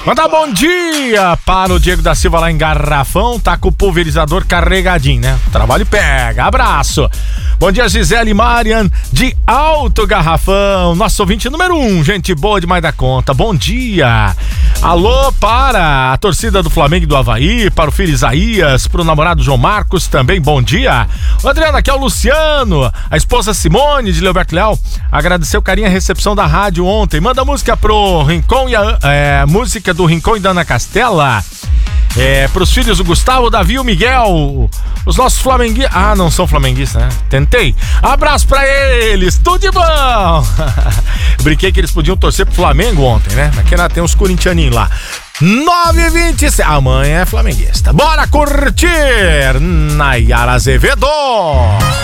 Manda bom dia para o Diego da Silva lá em Garrafão, tá com o pulverizador carregadinho, né? O trabalho pega, abraço. Bom dia, Gisele Marian de Alto Garrafão, nosso ouvinte número 1, gente boa demais da conta, bom dia. Alô para a torcida do Flamengo e do Avaí, para o filho Isaías, para o namorado João Marcos também, bom dia. O Adriano, aqui é o Luciano, a esposa Simone de Leoberto Leal, agradeceu o carinho e a recepção da rádio ontem, manda música pro Rincon e música do Rincon e da Ana Castela, pros filhos do Gustavo, Davi e o Miguel, os nossos flamenguistas. Ah, não são flamenguistas, né? Tentei. Abraço pra eles, tudo de bom. Brinquei que eles podiam torcer pro Flamengo ontem, né? Aqui tem uns corintianinhos lá. 9h27, amanhã é flamenguista. Bora curtir Nayara Azevedo.